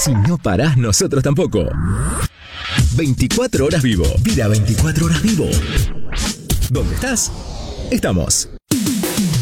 Si no parás, nosotros tampoco. 24 horas vivo. Vida 24 horas vivo. ¿Dónde estás? Estamos.